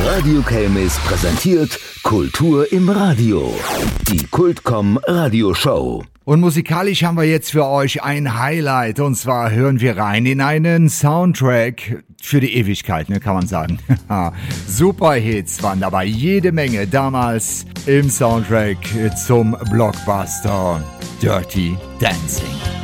Radio Kelmis präsentiert Kultur im Radio. Die Kultcom Radioshow. Und musikalisch haben wir jetzt für euch ein Highlight. Und zwar hören wir rein in einen Soundtrack für die Ewigkeit, ne, kann man sagen. Superhits waren dabei, jede Menge damals im Soundtrack zum Blockbuster Dirty Dancing.